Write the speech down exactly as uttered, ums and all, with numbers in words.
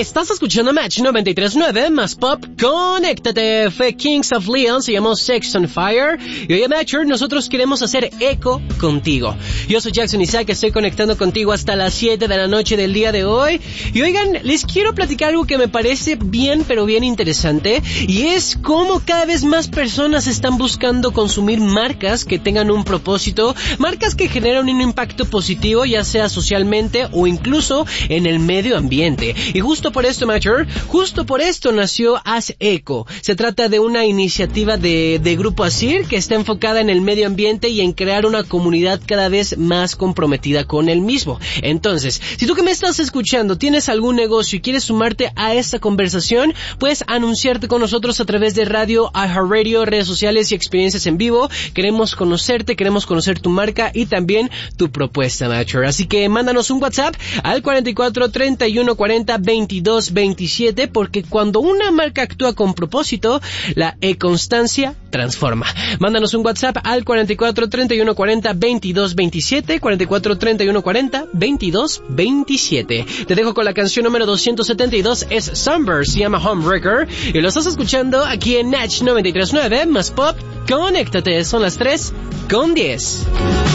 Estás escuchando Match noventa y tres punto nueve más Pop. Conéctate. Fue Kings of Leon, se llamó Sex on Fire. Y hoy en Matcher nosotros queremos hacer eco contigo. Yo soy Jackson Isaac, estoy conectando contigo hasta las siete de la noche del día de hoy. Y oigan, les quiero platicar algo que me parece bien, pero bien interesante. Y es cómo cada vez más personas están buscando consumir marcas que tengan un propósito. Marcas que generan un impacto positivo, ya sea socialmente o incluso en el medio ambiente. Y justo por esto, Matcher, justo por esto nació Haz Eco. Se trata de una iniciativa de, de Grupo Asir que está enfocada en el medio ambiente y en crear una comunidad cada vez más comprometida con el mismo. Entonces, si tú que me estás escuchando tienes algún negocio y quieres sumarte a esta conversación, puedes anunciarte con nosotros a través de radio, iHeartRadio, redes sociales y experiencias en vivo. Queremos conocerte, queremos conocer tu marca y también tu propuesta, Matcher. Así que mándanos un WhatsApp al cuarenta y cuatro, treinta y uno, cuarenta, veintidós, veintisiete, porque cuando una marca actúa con propósito, la e-constancia transforma. Mándanos un WhatsApp al cuarenta y cuatro, treinta y uno, cuarenta, veintidós, veintisiete, cuarenta y cuatro, treinta y uno, cuarenta, veintidós, veintisiete. Te dejo con la canción número doscientos setenta y dos, es Sunburst, se llama Homewrecker, y lo estás escuchando aquí en Natch noventa y tres punto nueve más Pop. Conéctate, son las tres con diez.